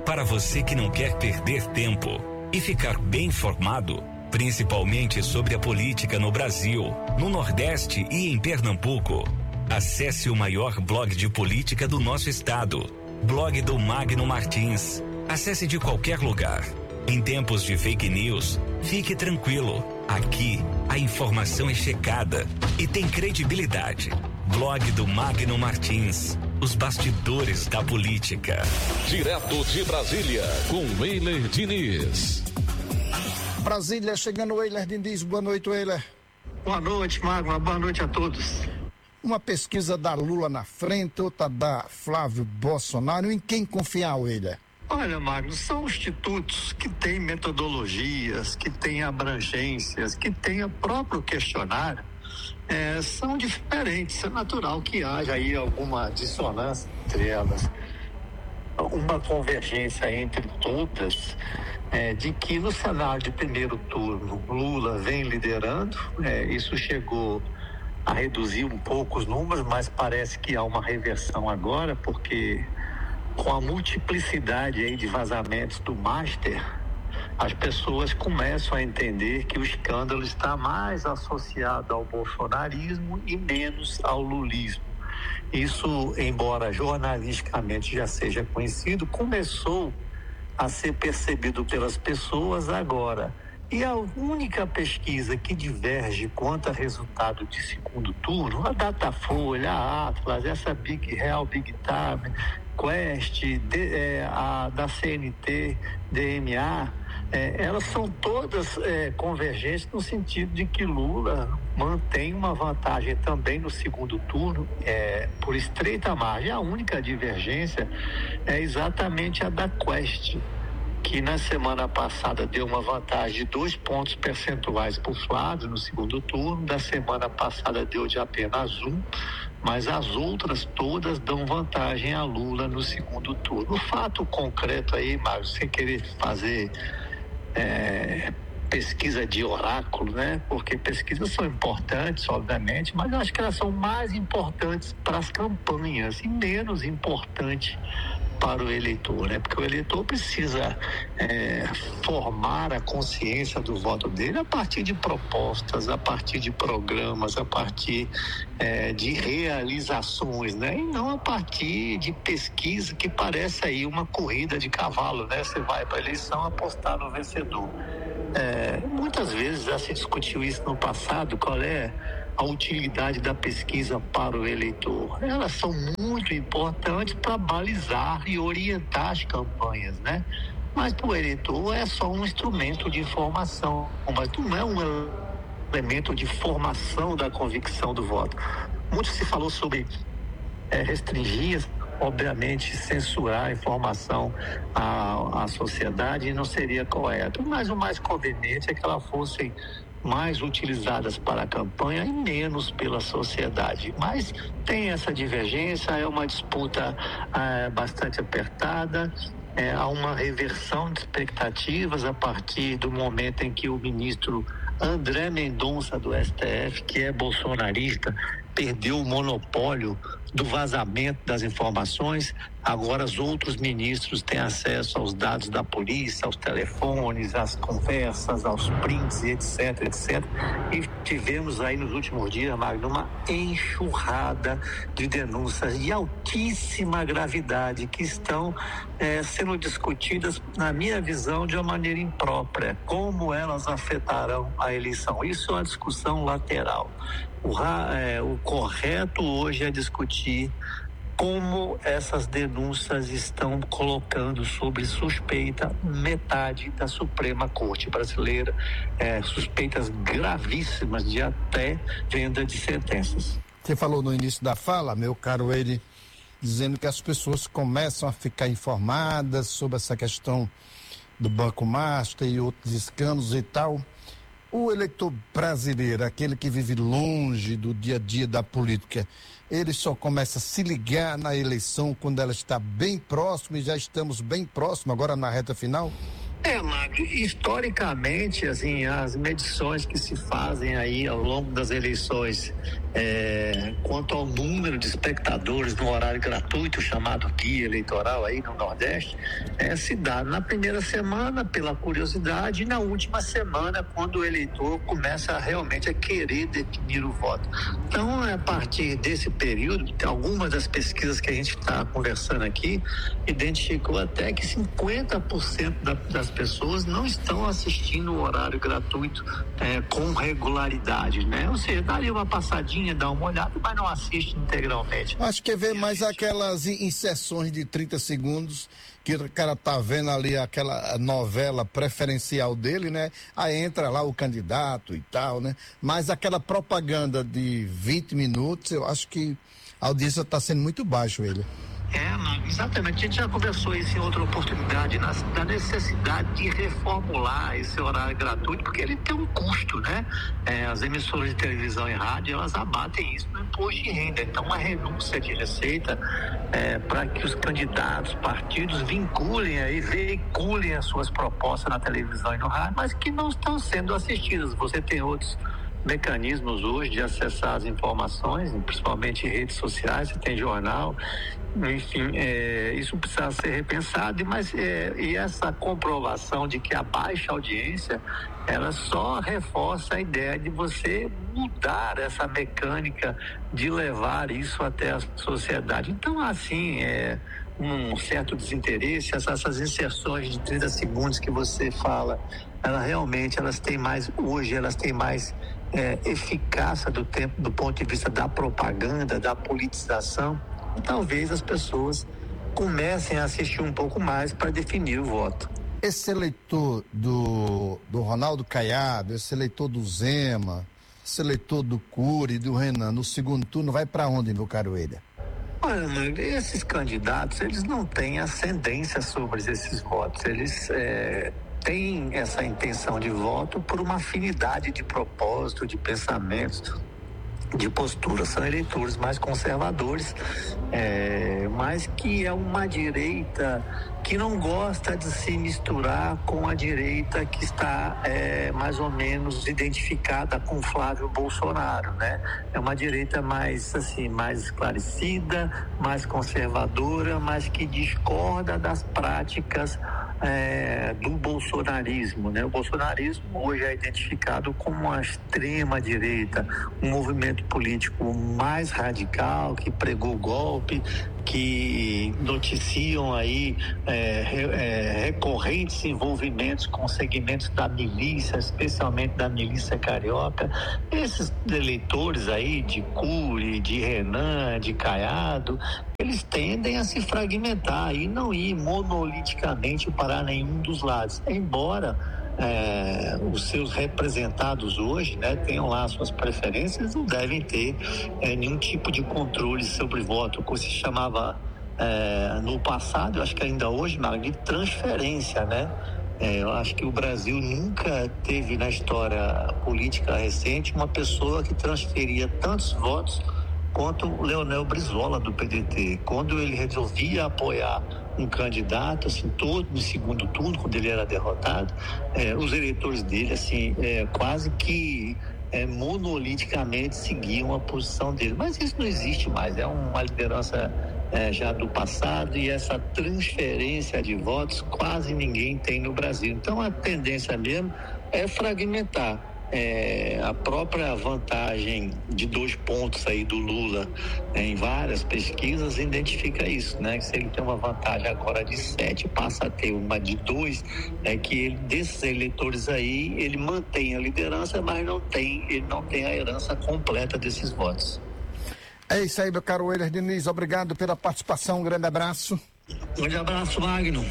Para você que não quer perder tempo e ficar bem informado, principalmente sobre a política no Brasil, no Nordeste e em Pernambuco, acesse o maior blog de política do nosso estado, blog do Magno Martins. Acesse de qualquer lugar. Em tempos de fake news, fique tranquilo. Aqui, a informação é checada e tem credibilidade. Blog do Magno Martins. Os bastidores da política. Direto de Brasília, com Weiler Diniz. Brasília, chegando o Weiler Diniz. Boa noite, Weiler. Boa noite, Magno. Boa noite a todos. Uma pesquisa da Lula na frente, outra da Flávio Bolsonaro. Em quem confiar, Weiler? Olha, Magno, são institutos que têm metodologias, que têm abrangências, que têm o próprio questionário. São diferentes, é natural que haja aí alguma dissonância entre elas, uma convergência entre todas, de que no cenário de primeiro turno Lula vem liderando, isso chegou a reduzir um pouco os números, mas parece que há uma reversão agora, porque com a multiplicidade aí de vazamentos do Master, as pessoas começam a entender que o escândalo está mais associado ao bolsonarismo e menos ao lulismo. Isso, embora jornalisticamente já seja conhecido, começou a ser percebido pelas pessoas agora. E a única pesquisa que diverge quanto a resultado de segundo turno, a Datafolha, a Atlas, essa Real Big Time, Quest, a da CNT, DMA, elas são todas convergentes no sentido de que Lula mantém uma vantagem também no segundo turno, por estreita margem. A única divergência é exatamente a da Quest, que na semana passada deu uma vantagem de 2 pontos percentuais para o Flávio no segundo turno, da semana passada deu de apenas 1, mas as outras todas dão vantagem a Lula no segundo turno. O fato concreto aí, Mário, sem querer fazer pesquisa de oráculo, né? Porque pesquisas são importantes, obviamente, mas eu acho que elas são mais importantes para as campanhas e menos importantes para o eleitor, né? Porque o eleitor precisa formar a consciência do voto dele a partir de propostas, a partir de programas, a partir de realizações, né? E não a partir de pesquisa que parece aí uma corrida de cavalo, né? Você vai para a eleição apostar no vencedor. Muitas vezes já se discutiu isso no passado, qual é a utilidade da pesquisa para o eleitor. Elas são muito importantes para balizar e orientar as campanhas, né? Mas para o eleitor é só um instrumento de informação, mas não é um elemento de formação da convicção do voto. Muito se falou sobre restringir, obviamente, censurar a informação à sociedade não seria correto, mas o mais conveniente é que elas fossem mais utilizadas para a campanha e menos pela sociedade. Mas tem essa divergência, é uma disputa bastante apertada, há uma reversão de expectativas a partir do momento em que o ministro André Mendonça do STF, que é bolsonarista, perdeu o monopólio do vazamento das informações. Agora os outros ministros têm acesso aos dados da polícia, aos telefones, às conversas, aos prints, etc, etc. E tivemos aí nos últimos dias, Magno, uma enxurrada de denúncias de altíssima gravidade que estão sendo discutidas, na minha visão, de uma maneira imprópria. Como elas afetarão a eleição? Isso é uma discussão lateral. O correto hoje é discutir como essas denúncias estão colocando sob suspeita metade da Suprema Corte Brasileira, suspeitas gravíssimas de até venda de sentenças. Você falou no início da fala, meu caro ele, dizendo que as pessoas começam a ficar informadas sobre essa questão do Banco Master e outros escândalos e tal. O eleitor brasileiro, aquele que vive longe do dia a dia da política, ele só começa a se ligar na eleição quando ela está bem próxima, e já estamos bem próximos agora na reta final. Magno, historicamente, assim, as medições que se fazem aí ao longo das eleições quanto ao número de espectadores no horário gratuito, chamado guia eleitoral aí no Nordeste, se dá na primeira semana pela curiosidade e na última semana quando o eleitor começa realmente a querer definir o voto. Então, a partir desse período, algumas das pesquisas que a gente está conversando aqui identificou até que 50% das pessoas não estão assistindo o horário gratuito com regularidade, né? Ou seja, dá ali uma passadinha, dá uma olhada, mas não assiste integralmente. Acho que é ver mais aquelas inserções de 30 segundos que o cara tá vendo ali aquela novela preferencial dele, né? Aí entra lá o candidato e tal, né? Mas aquela propaganda de 20 minutos, eu acho que a audiência tá sendo muito baixo, ele. Exatamente. A gente já conversou isso em outra oportunidade, da necessidade de reformular esse horário gratuito, porque ele tem um custo, né? As emissoras de televisão e rádio, elas abatem isso no imposto de renda. Então, uma renúncia de receita para que os candidatos, partidos vinculem aí, veiculem as suas propostas na televisão e no rádio, mas que não estão sendo assistidas. Você tem outros mecanismos hoje de acessar as informações, principalmente em redes sociais, você tem jornal, enfim, isso precisa ser repensado, mas e essa comprovação de que a baixa audiência, ela só reforça a ideia de você mudar essa mecânica de levar isso até a sociedade. Então, assim, um certo desinteresse, essas inserções de 30 segundos que você fala, elas têm mais eficácia do tempo, do ponto de vista da propaganda, da politização. Talvez as pessoas comecem a assistir um pouco mais para definir o voto. Esse eleitor do Ronaldo Caiado, esse eleitor do Zema, esse eleitor do Cury, do Renan, no segundo turno, vai para onde, meu caro William? Olha, esses candidatos, eles não têm ascendência sobre esses votos. Eles têm essa intenção de voto por uma afinidade de propósito, de pensamentos, de postura. São eleitores mais conservadores, mas que é uma direita que não gosta de se misturar com a direita que está mais ou menos identificada com Flávio Bolsonaro, né? É uma direita mais esclarecida, mais conservadora, mas que discorda das práticas do bolsonarismo, né? O bolsonarismo hoje é identificado como uma extrema direita, um movimento político mais radical, que pregou golpe, que noticiam aí recorrentes envolvimentos com segmentos da milícia, especialmente da milícia carioca. Esses eleitores aí de Cury, de Renan, de Caiado, eles tendem a se fragmentar e não ir monoliticamente para nenhum dos lados, embora os seus representados hoje, né, tenham lá suas preferências, não devem ter nenhum tipo de controle sobre voto, como se chamava no passado, eu acho que ainda hoje, de transferência, né? Eu acho que o Brasil nunca teve na história política recente uma pessoa que transferia tantos votos quanto o Leonel Brizola, do PDT. Quando ele resolvia apoiar um candidato, assim, todo no segundo turno, quando ele era derrotado, os eleitores dele, assim, quase que monoliticamente seguiam a posição dele. Mas isso não existe mais, é uma liderança já do passado, e essa transferência de votos quase ninguém tem no Brasil. Então a tendência mesmo é fragmentar. A própria vantagem de 2 pontos aí do Lula em várias pesquisas identifica isso, né? Que se ele tem uma vantagem agora de 7, passa a ter uma de 2, que ele, desses eleitores aí, ele mantém a liderança, mas ele não tem a herança completa desses votos. É isso aí, meu caro William Diniz, obrigado pela participação, um grande abraço. Um grande abraço, Magno.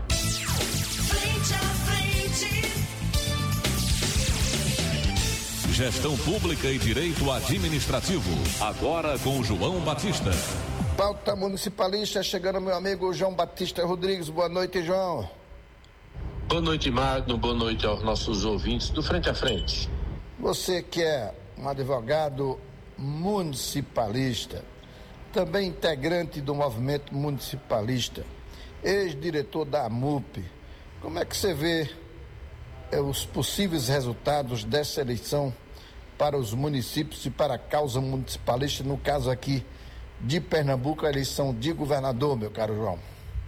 Gestão Pública e Direito Administrativo. Agora com João Batista. Pauta Municipalista, chegando meu amigo João Batista Rodrigues. Boa noite, João. Boa noite, Magno. Boa noite aos nossos ouvintes do Frente a Frente. Você que é um advogado municipalista, também integrante do movimento municipalista, ex-diretor da AMUP, Como é que você vê os possíveis resultados dessa eleição para os municípios e para a causa municipalista, no caso aqui de Pernambuco, a eleição de governador, meu caro João?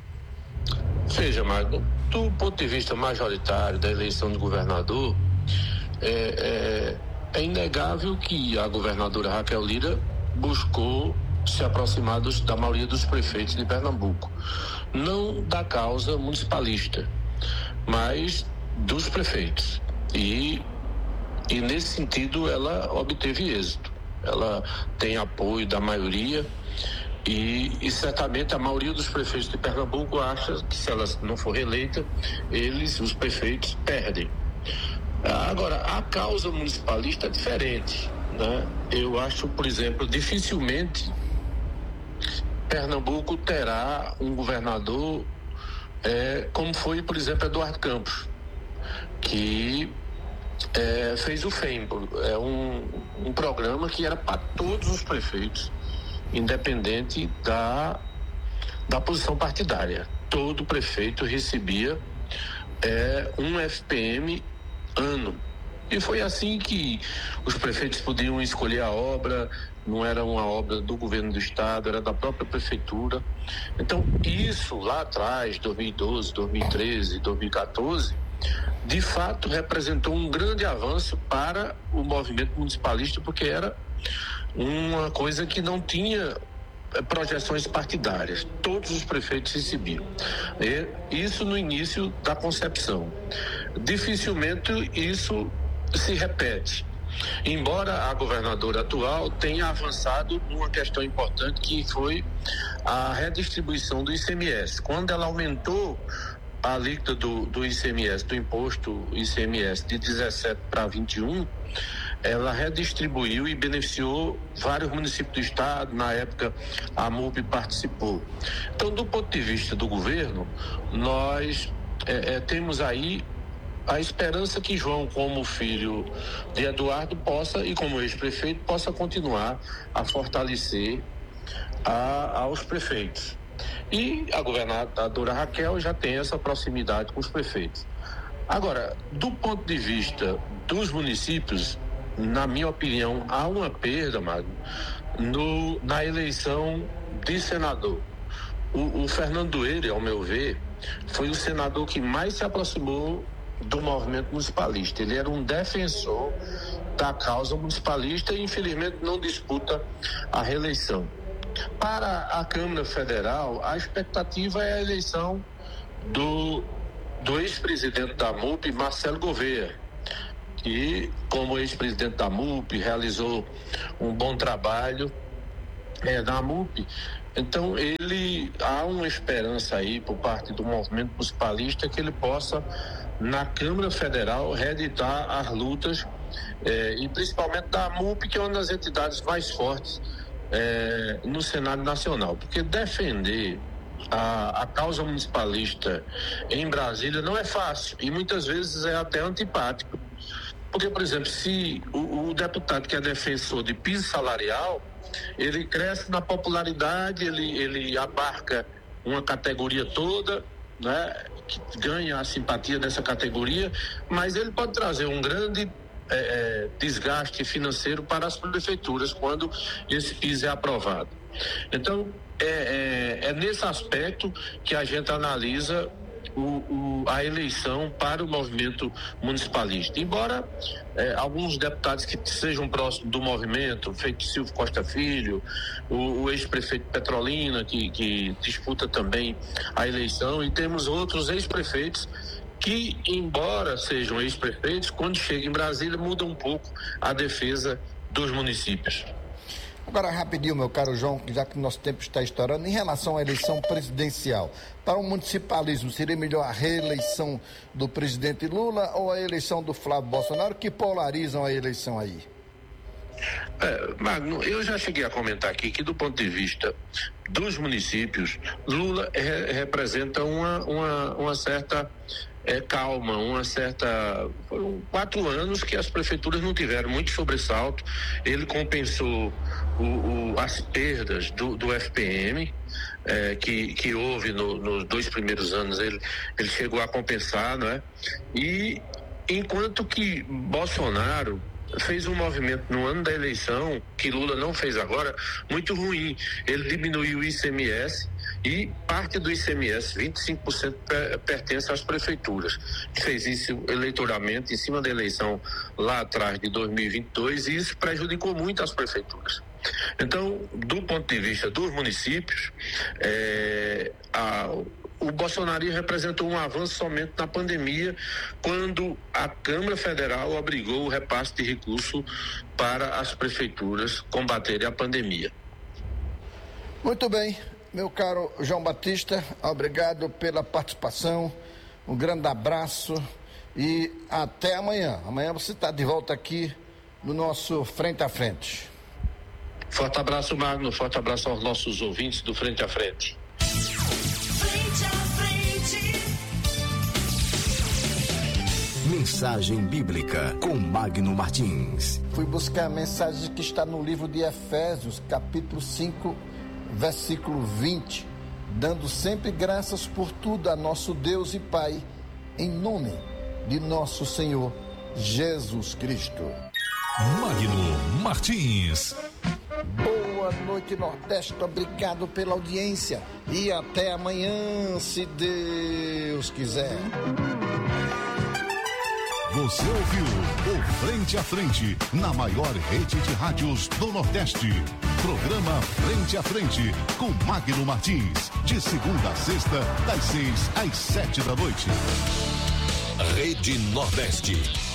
Veja, Magno, do ponto de vista majoritário da eleição de governador, é inegável que a governadora Raquel Lira buscou se aproximar da maioria dos prefeitos de Pernambuco, não da causa municipalista, mas dos prefeitos. E nesse sentido ela obteve êxito. Ela tem apoio da maioria e certamente a maioria dos prefeitos de Pernambuco acha que, se ela não for reeleita, os prefeitos, perdem. Agora, a causa municipalista é diferente, né? Eu acho, por exemplo, dificilmente Pernambuco terá um governador como foi, por exemplo, Eduardo Campos, que fez o FEM, um programa que era para todos os prefeitos, independente da posição partidária. Todo prefeito recebia um FPM ano. E foi assim que os prefeitos podiam escolher a obra, não era uma obra do governo do estado, era da própria prefeitura. Então, isso lá atrás, 2012, 2013, 2014, de fato representou um grande avanço para o movimento municipalista, porque era uma coisa que não tinha projeções partidárias. Todos os prefeitos recebiam. Isso no início da concepção. Dificilmente isso se repete, embora a governadora atual tenha avançado numa questão importante, que foi a redistribuição do ICMS. Quando ela aumentou a alíquota do ICMS, do imposto ICMS, de 17 para 21, ela redistribuiu e beneficiou vários municípios do estado. Na época, a MUP participou. Então, do ponto de vista do governo, nós temos aí a esperança que João, como filho de Eduardo, possa, e como ex-prefeito, possa continuar a fortalecer aos prefeitos. E a governadora Raquel já tem essa proximidade com os prefeitos. Agora, do ponto de vista dos municípios, na minha opinião, há uma perda, Magno, na eleição de senador. O Fernando Dueire, ao meu ver, foi o senador que mais se aproximou do movimento municipalista. Ele era um defensor da causa municipalista e, infelizmente, não disputa a reeleição. Para a Câmara Federal, a expectativa é a eleição do ex-presidente da MUP, Marcelo Gouveia, que, como ex-presidente da MUP, realizou um bom trabalho na MUP. Então, há uma esperança aí por parte do movimento municipalista que ele possa, na Câmara Federal, reeditar as lutas, e principalmente da MUP, que é uma das entidades mais fortes no cenário nacional, porque defender a causa municipalista em Brasília não é fácil e muitas vezes é até antipático, porque, por exemplo, se o deputado que é defensor de piso salarial, ele cresce na popularidade, ele abarca uma categoria toda, né, que ganha a simpatia dessa categoria, mas ele pode trazer um grande desgaste financeiro para as prefeituras quando esse piso é aprovado. Então, é nesse aspecto que a gente analisa a eleição para o movimento municipalista. Embora alguns deputados que sejam próximos do movimento, feito Silvio Costa Filho, o ex-prefeito Petrolina, que disputa também a eleição, e temos outros ex-prefeitos que, embora sejam ex-prefeitos, quando chegam em Brasília, muda um pouco a defesa dos municípios. Agora, rapidinho, meu caro João, já que nosso tempo está estourando, em relação à eleição presidencial, para o municipalismo, seria melhor a reeleição do presidente Lula ou a eleição do Flávio Bolsonaro, que polarizam a eleição aí? Magno, eu já cheguei a comentar aqui que, do ponto de vista dos municípios, Lula representa uma certa calma, foram 4 anos que as prefeituras não tiveram muito sobressalto. Ele compensou as perdas do FPM, que houve nos 2 primeiros anos, ele chegou a compensar, não é? E enquanto que Bolsonaro fez um movimento no ano da eleição, que Lula não fez agora, muito ruim. Ele diminuiu o ICMS e parte do ICMS, 25%, pertence às prefeituras. Fez isso eleitoralmente em cima da eleição lá atrás de 2022 e isso prejudicou muito as prefeituras. Então, do ponto de vista dos municípios, o bolsonarismo representou um avanço somente na pandemia, quando a Câmara Federal obrigou o repasse de recursos para as prefeituras combaterem a pandemia. Muito bem, meu caro João Batista, obrigado pela participação, um grande abraço e até amanhã. Amanhã você está de volta aqui no nosso Frente a Frente. Forte abraço, Magno, forte abraço aos nossos ouvintes do Frente a Frente. Mensagem Bíblica com Magno Martins. Fui buscar a mensagem que está no livro de Efésios, capítulo 5, versículo 20. Dando sempre graças por tudo a nosso Deus e Pai, em nome de nosso Senhor Jesus Cristo. Magno Martins. Boa noite, Nordeste. Obrigado pela audiência. E até amanhã, se Deus quiser. Você ouviu o Frente a Frente, na maior rede de rádios do Nordeste. Programa Frente a Frente, com Magno Martins. De segunda a sexta, das 6 às 7 da noite. Rede Nordeste.